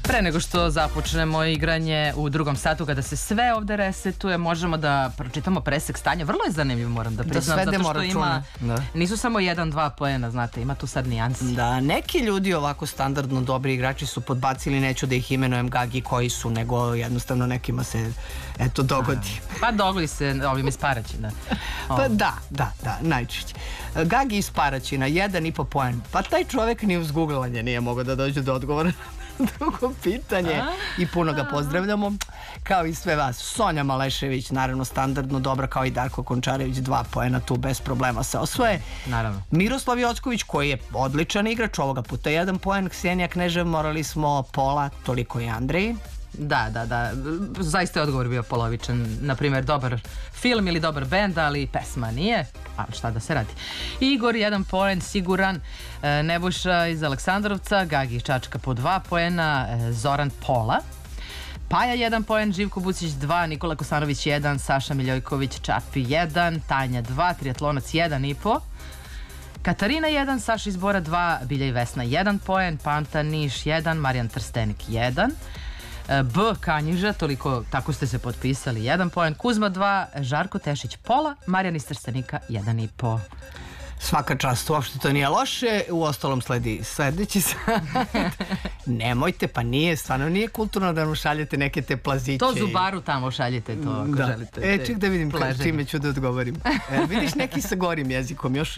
Pre nego što započnemo igranje u drugom satu, kada se sve ovde resetuje, možemo da pročitamo presek stanja. Vrlo je zanimljivo, moram da priznam, zato što ima, nisu samo 1-2 poena, znate, ima tu sad nijansi. Da, neki ljudi ovako standardno dobri igrači su podbacili, neću da ih imenujem Gagi koji su, nego jednostavno nekima se, eto, dogodi. Pa dogodi se ovim iz Paraćina. Pa da, najčešće. Gagi iz Paraćina, 1,5 poen. Pa taj čovek ni uz googlanje nije mogao da dođe do odgovora na drugo pitanje i puno ga pozdravljamo. Kao i sve vas. Sonja Malešević, naravno standardno dobra, kao i Darko Končarević, 2 poena tu bez problema se osvoje. Naravno. Miroslav Jocković koji je odličan igrač, ovoga puta 1 poen. Ksenija Knežev, morali smo pola, toliko i Andrej. Da, zaista je odgovor bio polovičan. Naprimjer, dobar film ili dobar bend, ali pesma nije. Ali šta da se radi. Igor 1 poen, siguran. Nebojša iz Aleksandrovca, Gagi iz Čačka po 2 poena, Zoran pola. Paja 1 poen, Živko Bucić 2, Nikola Kosanović 1, Saša Miljojković Čapi 1, Tanja 2, Triatlonac 1,5. Katarina 1, Saša iz Bora 2, Bilja i Vesna 1 poen, Panta Niš 1, Marijan Trstenik 1. B. Kanjiža, toliko, tako ste se potpisali, 1 poen, Kuzma 2, Žarko Tešić pola, Marijan iz Trstenika 1,5. Svaka čast, uopšte to nije loše. U ostalom sledi sledeći sat. Nemojte, pa nije, stvarno nije kulturno da nam šaljete neke te plaziće. To Zubaru tamo šaljete to ako želite. Ček da vidim čime ću da odgovorim. Vidiš neki sa gorim jezikom, još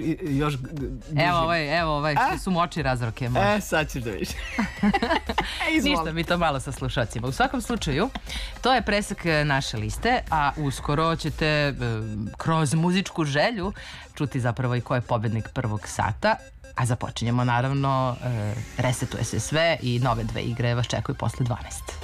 Evo ovaj, što su mu oči razroke. Sad ćeš da vidiš. Ništa, mi to malo sa slušacima. U svakom slučaju, to je presek naše liste, a uskoro ćete kroz muzičku želju čuti zapravo i ko je pobednik prvog sata, a započinjemo naravno, resetuje se sve i nove 2 igre vas čekaju posle 12.